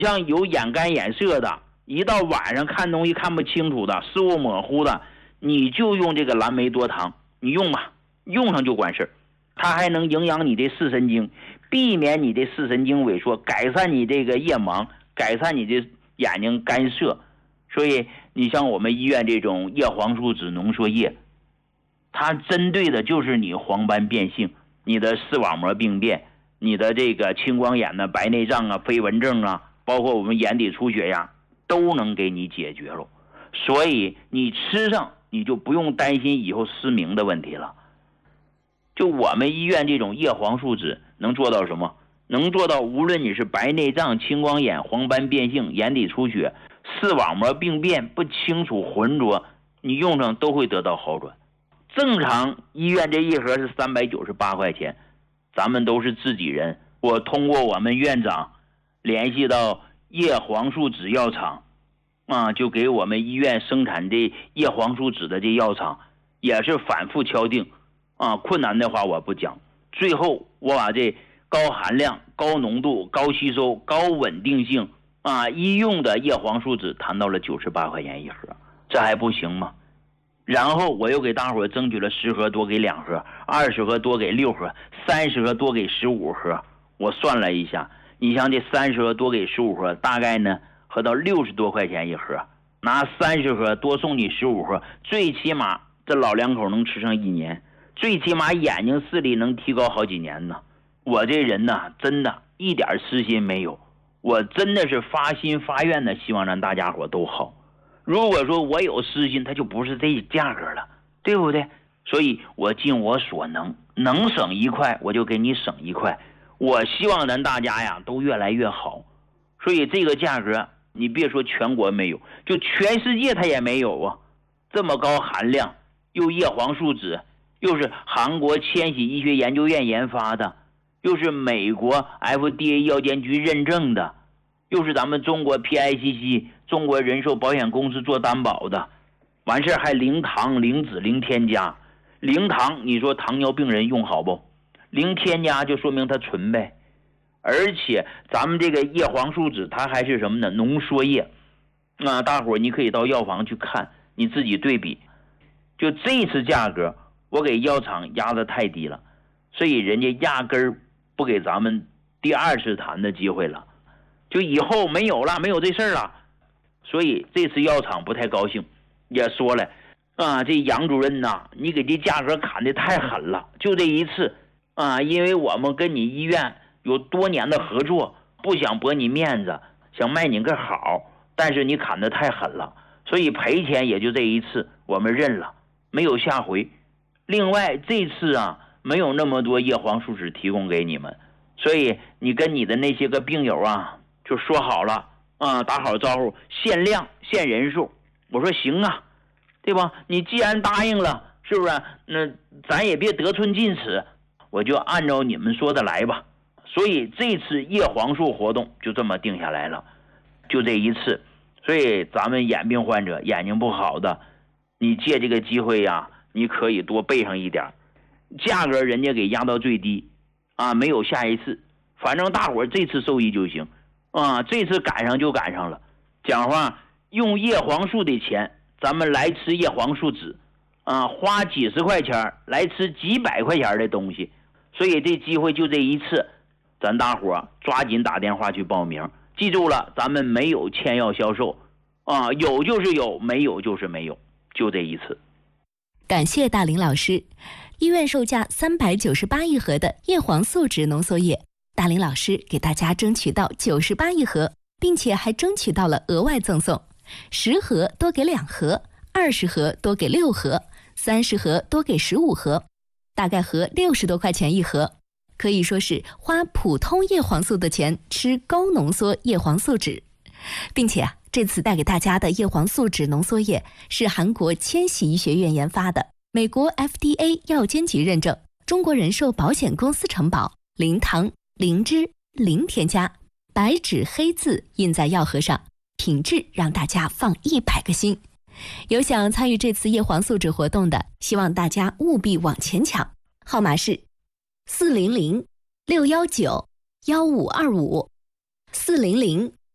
像有眼干眼涩的，一到晚上看东西看不清楚的，视物模糊的，你就用这个蓝莓多糖，你用吧，用上就管事。它还能营养你的视神经，避免你的视神经萎缩，改善你这个夜盲，改善你的眼睛干涩。所以你像我们医院这种叶黄素酯浓缩液，它针对的就是你黄斑变性，你的视网膜病变，你的这个青光眼的白内障啊、飞蚊症啊，包括我们眼底出血呀，都能给你解决了。所以你吃上，你就不用担心以后失明的问题了。就我们医院这种叶黄素酯能做到什么？能做到无论你是白内障、青光眼、黄斑变性、眼底出血、视网膜病变不清楚、浑浊，你用上都会得到好转。正常医院这一盒是398块钱，咱们都是自己人，我通过我们院长联系到叶黄素酯药厂就给我们医院生产这叶黄素酯的这药厂也是反复敲定困难的话我不讲，最后我把这高含量、高浓度、高吸收、高稳定性医用的叶黄素酯谈到了98块钱一盒，这还不行吗？然后我又给大伙争取了10盒多给2盒，20盒多给6盒，30盒多给15盒。我算了一下，你像这30盒多给15盒，大概呢合到60多块钱一盒，拿30盒多送你15盒，最起码这老两口能吃上1年，最起码眼睛视力能提高好几年呢。我这人呢，真的一点私心没有，我真的是发心发愿的，希望让大家伙都好。如果说我有私心，它就不是这价格了，对不对？所以我尽我所能，能省1块我就给你省1块。我希望咱大家呀都越来越好，所以这个价格你别说全国没有，就全世界它也没有啊。这么高含量，又叶黄素酯，又是韩国千禧医学研究院研发的，又是美国 FDA 药监局认证的，又是咱们中国 PICC 中国人寿保险公司做担保的，完事还零糖、零脂、零添加。零糖你说糖尿病人用好不？零添加就说明它纯呗。而且咱们这个叶黄素酯它还是什么呢？浓缩液。大伙你可以到药房去看，你自己对比。就这次价格我给药厂压得太低了，所以人家压根儿不给咱们第2次谈的机会了，就以后没有了，没有这事儿了。所以这次药厂不太高兴，也说了这杨主任呐，你给这价格砍得太狠了，就这一次因为我们跟你医院有多年的合作，不想驳你面子，想卖你个好，但是你砍得太狠了，所以赔钱也就这一次，我们认了，没有下回。另外这次没有那么多叶黄素酯提供给你们，所以你跟你的那些个病友就说好了打好招呼，限量限人数。我说行对吧？你既然答应了，是不是？那咱也别得寸进尺，我就按照你们说的来吧。所以这次叶黄素活动就这么定下来了，就这一次。所以咱们眼病患者眼睛不好的，你借这个机会你可以多备上一点，价格人家给压到最低没有下一次，反正大伙这次受益就行这次赶上就赶上了。讲话用叶黄素的钱，咱们来吃叶黄素酯花几十块钱来吃几百块钱的东西，所以这机会就这一次，咱大伙抓紧打电话去报名。记住了，咱们没有签药销售有就是有，没有就是没有，就这一次。 感谢大林老师。医院售价398一盒的叶黄素酯浓缩液，大林老师给大家争取到98一盒，并且还争取到了额外赠送10盒多给2盒，20盒多给6盒，30盒多给15盒，大概合60多块钱一盒，可以说是花普通叶黄素的钱吃高浓缩叶黄素酯。并且这次带给大家的叶黄素酯浓缩液是韩国千禧医学院研发的，美国 FDA 药监局认证，中国人寿保险公司承保，零糖、零脂、零添加，白纸黑字印在药盒上，品质让大家放100个心。有想参与这次叶黄素酯活动的，希望大家务必往前抢，号码是400-619-1525，400-619-1525。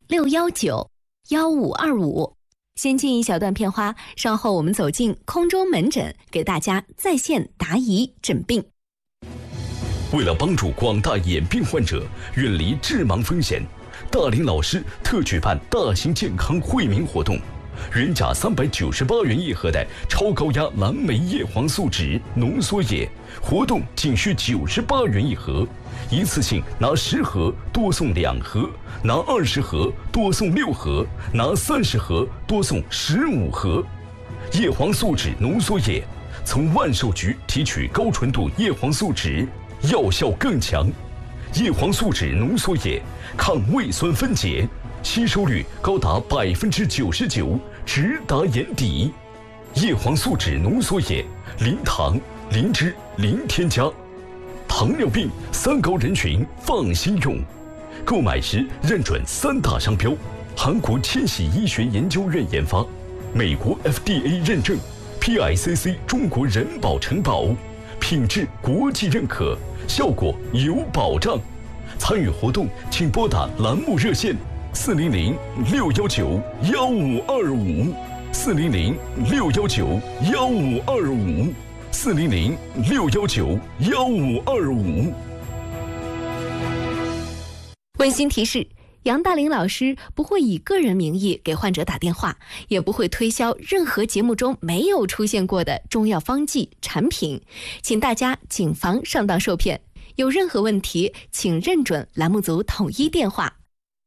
619-1525。先进一小段片花，稍后我们走进空中门诊，给大家在线答疑诊病。 为了帮助广大眼病患者远离致盲风险，大林老师特举办大型健康惠民活动，原价398元一盒的超高压蓝莓叶黄素酯浓缩液，活动仅需98元一盒，一次性拿10盒多送2盒，拿20盒多送6盒，拿30盒多送15盒。叶黄素酯浓缩液从万寿菊提取高纯度叶黄素酯，药效更强。叶黄素酯浓缩液抗胃酸分解，吸收率高达99%，直达眼底。叶黄素酯浓缩液零糖、零脂、零添加，糖尿病、三高人群放心用。购买时认准3大商标：韩国千禧医学研究院研发，美国 FDA 认证， PICC 中国人保承保，品质国际认可，效果有保障。参与活动请拨打栏目热线400-619-1525，400-619-1525，400-619-1525。 温馨提示：杨大林老师不会以个人名义给患者打电话，也不会推销任何节目中没有出现过的中药方剂产品，请大家谨防上当受骗。有任何问题，请认准栏目组统一电话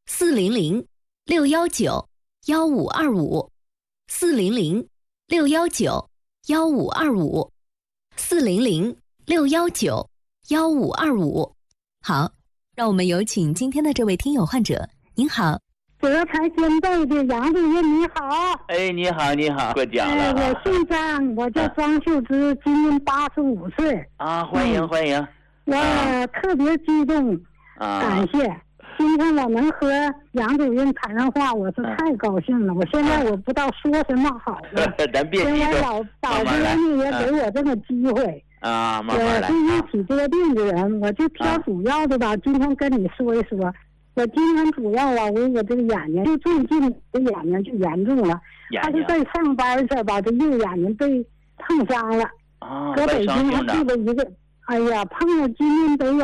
400-619-1525，400-619-1525。好，让我们有请今天的这位听友患者。您好， 德才兼备的杨主任你好。 哎，你好，你好，过奖了。 我姓张，我叫张秀芝，今年85岁。 啊，欢迎欢迎。 我特别激动，感谢。今天我能和杨主任谈上话，我是太高兴了。我现在我不知道说什么好了。 咱别激动， 导播呢也给我这个机会。 慢慢来。 我是一体多病的人，我就挑主要的吧，今天跟你说一说。我今天主要我这个眼睛就最近的眼睛就严重了，他是在上班时吧，这右眼睛被碰伤了。搁北京还住了一个。哎呀，碰了今年得有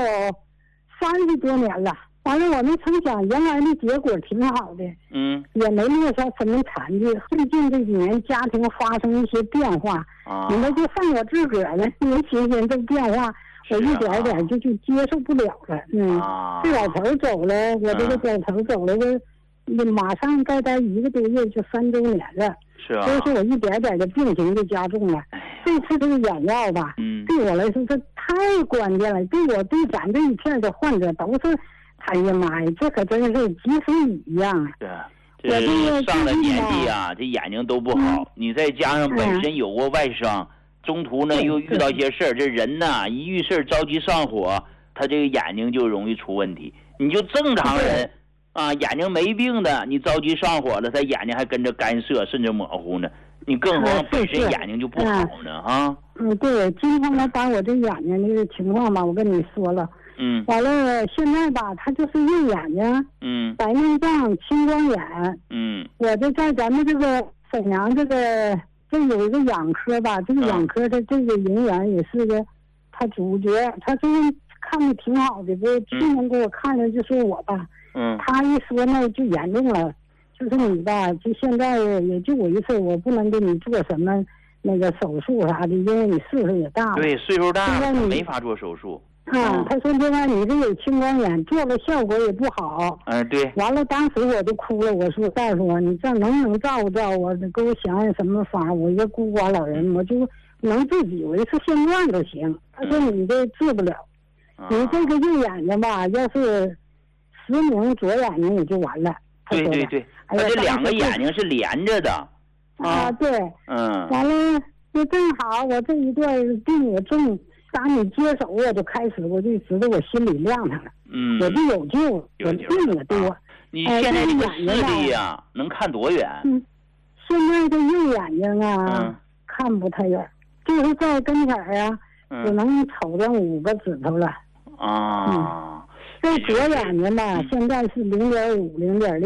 30多年了。完了，我没成想，原来的结果挺好的，也没落下什么残疾。最近这几年，家庭发生一些变化，你们就上我自个儿了，你寻思这变化，我一点点就接受不了了。这老头走了，我这个老头走了，我马上再待1个多月就3周年了。 是啊， 所以说我一点点的病情就加重了。这次这个眼药吧，对我来说这太关键了，对咱这一片的患者都是，哎呀妈呀，这可真是及时雨一样。 这上了年纪啊，这眼睛都不好，你再加上本身有过外伤，中途呢又遇到一些事儿，这人呐一遇事着急上火，他这个眼睛就容易出问题。你就正常人啊，眼睛没病的，你着急上火了，他眼睛还跟着干涩甚至模糊呢，你更何况本身眼睛就不好呢啊。 对，今天呢把我这眼睛这个情况吧，我跟你说了。完了，现在吧，他就是右眼睛，白内障、青光眼。我就在咱们这个沈阳这有一个眼科吧，这个眼科的这个人员也是个他主角，他最近看的挺好的，去年给我看了就说我吧，他一说呢就严重了，就是你吧，就现在也就我一次，我不能给你做什么那个手术啥的，因为你岁数也大了。 对，岁数大了没法做手术。 他说另外你这有青光眼，做了效果也不好。 对。 完了，当时我就哭了，我说大夫，你这能不能照顾照顾我，给我想想什么法，我一个孤寡老人，我就能自己维持现状就行。他说你这治不了，你这个右眼睛吧，要是失明，左眼睛也就完了。 对，他这2个眼睛是连着的。 对。完了，就正好我这一段病也重。当你接手我就开始，我就知道我心里亮堂了。我就有救，我病也多。 你现在这个视力呀，能看多远？ 现在这右眼睛啊，看不太远，就是在跟前啊，只能瞅见5个指头了。这左眼睛吧，现在是0.5、0.6，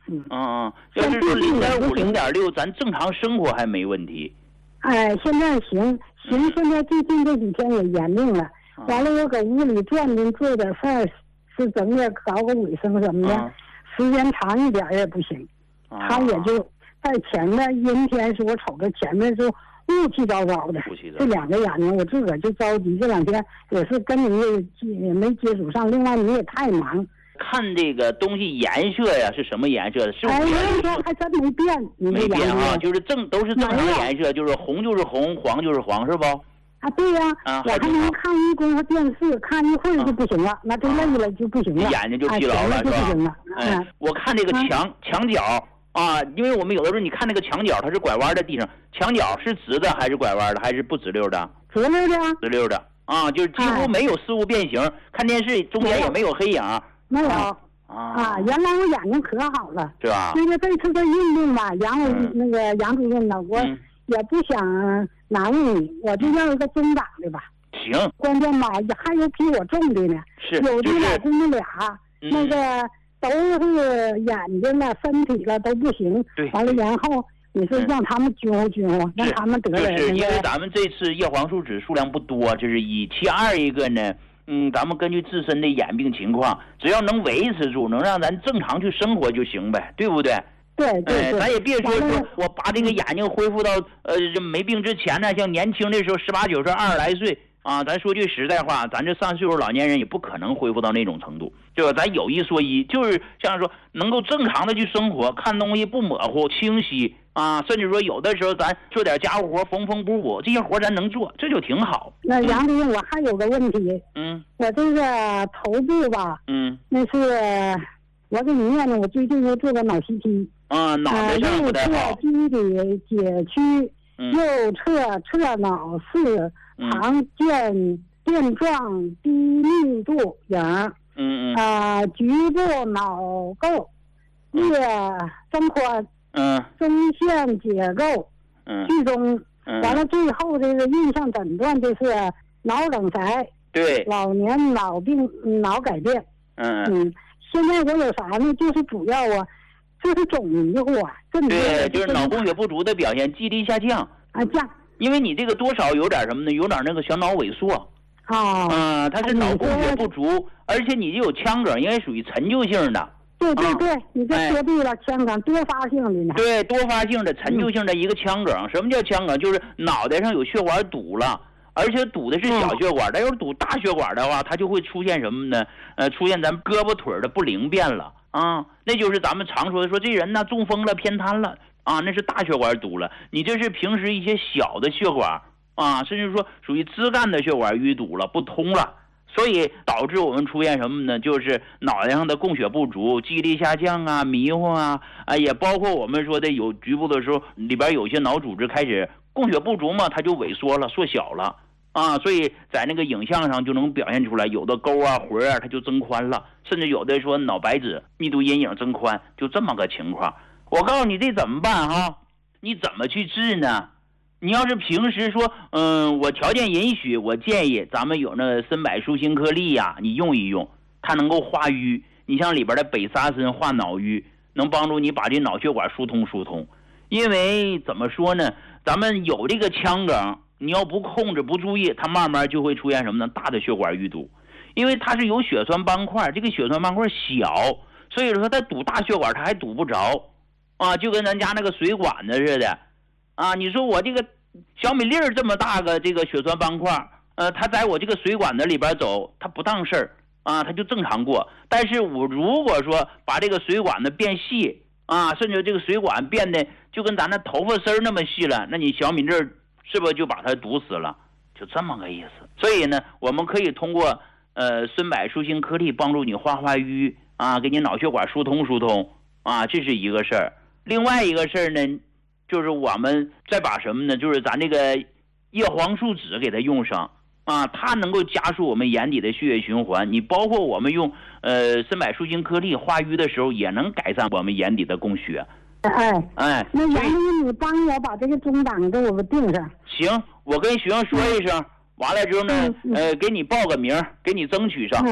要是说0.5、0.6，咱正常生活还没问题。 哎，现在行，现在最近这几天也严重了。完了，我搁屋里转转做点事儿，是整点搞个卫生什么的，时间长一点也不行。他也就在前面阴天时，我瞅着前面就雾气糟糟的，这2个眼睛我自个儿就着急。这2天也是跟你也没接触上，另外你也太忙。 看这个东西颜色呀，是什么颜色的？是颜色还真没变， 没变啊，就是都是正常颜色，就是红就是红，黄就是黄，是不？ 啊，对呀，我还能看一功夫电视，看一会儿就不行了，那就累了就不行了， 眼睛就疲劳了，是吧？我看这个墙角啊，因为我们有的时候你看那个墙角，它是拐弯的地上，墙角是直的还是拐弯的，还是不直溜的？ 直溜的。 直溜的啊，就是几乎没有事物变形，看电视中间也没有黑影。 没有原来我眼睛可好了， 是吧？ 因为这次这运动吧，杨主任呢，我也不想难为你，我就要一个中档的吧。 行。 关键吧，还有比我重的呢。 是。 有的老公们俩，那个都是眼睛了、身体了都不行。 对。 完了，然后你说让他们均衡，让他们得了。 就是因为咱们这次叶黄素酯数量不多，这是一。其二一个呢。咱们根据自身的眼病情况，只要能维持住，能让咱正常去生活就行呗，对不对？ 对。 咱也别说我把这个眼睛恢复到没病之前呢，像年轻的时候18、19岁、20来岁啊，咱说句实在话，咱这上岁数老年人也不可能恢复到那种程度，对吧？咱有一说一，就是像说能够正常的去生活，看东西不模糊、清晰。甚至说有的时候咱做点家务活，缝缝补补，这些活咱能做，这就挺好。 那杨主任，我还有个问题，我这个头部吧，那是我给你念的，我最近又做个脑 CT， 脑袋上不太好， 右侧基底解区，右侧侧脑室常见电状低密度影，局部脑构叶增宽。中线结构，剧中，完了最后这个印象诊断就是脑梗塞， 对， 老年脑病脑改变，现在我有啥呢？就是主要就是肿迷糊对，就是脑供血不足的表现，记忆力下降降， 因为你这个多少有点什么呢？有点那个小脑萎缩。它是脑供血不足，而且你就有腔梗，因为属于陈旧性的。 对，你这说对了，腔梗多发性的呢。 对，多发性的陈旧性的一个腔梗。什么叫腔梗？就是脑袋上有血管堵了，而且堵的是小血管。但要是堵大血管的话，它就会出现什么呢？出现咱胳膊腿的不灵便了那就是咱们常说的这人呢中风了、偏瘫了那是大血管堵了。你这是平时一些小的血管甚至说属于枝干的血管淤堵了、不通了。所以导致我们出现什么呢？就是脑袋上的供血不足、记忆力下降迷糊也包括我们说的有局部的时候，里边有些脑组织开始供血不足嘛，它就萎缩了、缩小了所以在那个影像上就能表现出来，有的沟回它就增宽了，甚至有的说脑白质密度阴影增宽，就这么个情况。我告诉你这怎么办你怎么去治呢？你要是平时说，我条件允许，我建议咱们有那个参柏舒心颗粒你用一用，它能够化瘀。你像里边的北沙参化脑瘀，能帮助你把这脑血管疏通。因为怎么说呢，咱们有这个腔梗，你要不控制不注意，它慢慢就会出现什么呢？大的血管淤堵，因为它是有血栓斑块，这个血栓斑块小，所以说它堵大血管它还堵不着就跟咱家那个水管子似的你说我这个小米粒儿这么大个这个血栓斑块它在我这个水管子里边走，它不当事儿它就正常过。但是我如果说把这个水管子变细甚至这个水管变得就跟咱那头发丝那么细了，那你小米粒儿是不是就把它堵死了？就这么个意思。所以呢，我们可以通过参柏舒心颗粒帮助你化瘀给你脑血管疏通这是一个事儿。另外一个事儿呢，就是我们再把什么呢？就是咱这个叶黄素酯给它用上它能够加速我们眼底的血液循环。你包括我们用参柏舒心颗粒化瘀的时候，也能改善我们眼底的供血。 那杨律师，你帮我把这个中档给我定上。 行，我跟徐阳说一声，完了之后呢，给你报个名，给你争取上。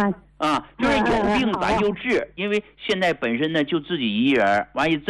啊，就是有病咱就治，因为现在本身呢就自己一人，完一